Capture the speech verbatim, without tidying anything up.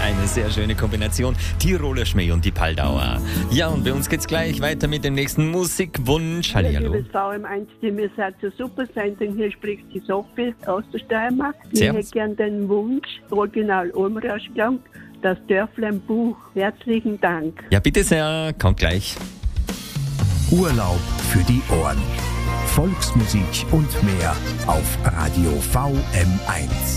Eine sehr schöne Kombination. Tiroler Schmäh und die Paldauer. Ja, und bei uns geht's gleich weiter mit dem nächsten Musikwunsch. Hallihallo. Liebes V M eins, mir seid eine super Sendung. Hier spricht die Sophie aus der Steiermark. Ich Servus. hätte gern den Wunsch, Original Ulmrauschklang, das Dörflein Buch. Herzlichen Dank. Ja, bitte sehr. Kommt gleich. Urlaub für die Ohren. Volksmusik und mehr auf Radio V M eins.